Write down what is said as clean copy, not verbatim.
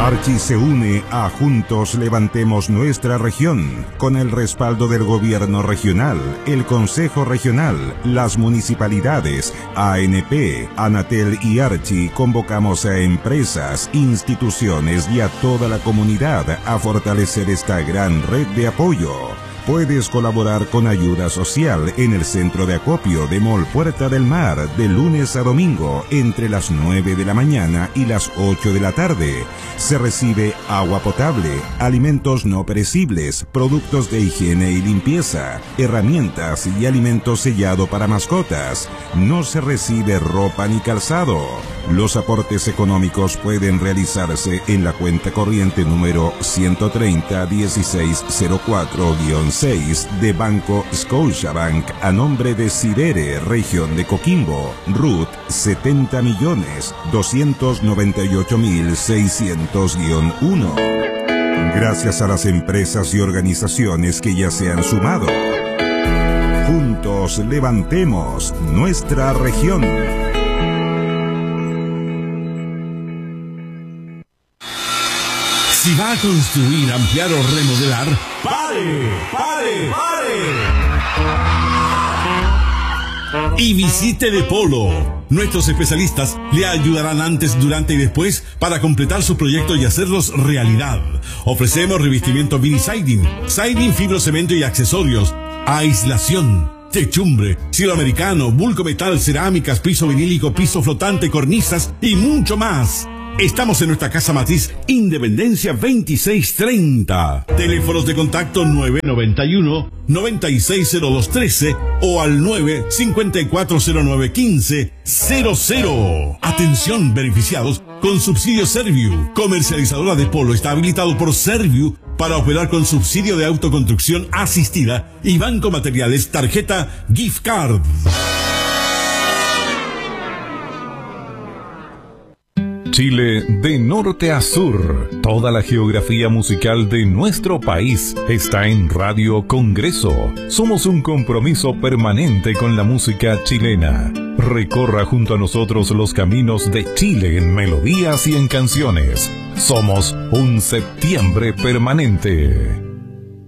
Archi se une a Juntos Levantemos Nuestra Región, con el respaldo del Gobierno Regional, el Consejo Regional, las municipalidades, ANP, Anatel y Archi. Convocamos a empresas, instituciones y a toda la comunidad a fortalecer esta gran red de apoyo. Puedes colaborar con ayuda social en el centro de acopio de Mall Puerta del Mar de lunes a domingo entre las 9 de la mañana y las 8 de la tarde. Se recibe agua potable, alimentos no perecibles, productos de higiene y limpieza, herramientas y alimentos sellado para mascotas. No se recibe ropa ni calzado. Los aportes económicos pueden realizarse en la cuenta corriente número 130-1604-6 de Banco Scotiabank a nombre de Sidere, región de Coquimbo, RUT 70.298.600-1. Gracias a las empresas y organizaciones que ya se han sumado. Juntos levantemos nuestra región. Si va a construir, ampliar o remodelar, ¡pare! Y visite De Polo. Nuestros especialistas le ayudarán antes, durante y después para completar su proyecto y hacerlos realidad. Ofrecemos revestimiento mini siding, fibrocemento y accesorios, aislación, techumbre, cielo americano, vulco metal, cerámicas, piso vinílico, piso flotante, cornisas y mucho más. Estamos en nuestra casa matriz Independencia 2630. Teléfonos de contacto 991-960213 o al 954091500. Atención beneficiados con subsidio Serviu. Comercializadora de Polo está habilitado por Serviu para operar con subsidio de autoconstrucción asistida y Banco Materiales tarjeta Gift Card. Chile de norte a sur. Toda la geografía musical de nuestro país está en Radio Congreso. Somos un compromiso permanente con la música chilena. Recorra junto a nosotros los caminos de Chile en melodías y en canciones. Somos un septiembre permanente.